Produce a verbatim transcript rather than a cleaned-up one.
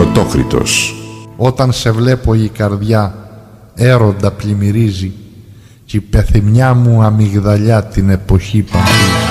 Πρωτόκριτος. Όταν σε βλέπω η καρδιά έρωτα πλημμυρίζει κι η πεθυμιά μου αμυγδαλιά την εποχή παντού.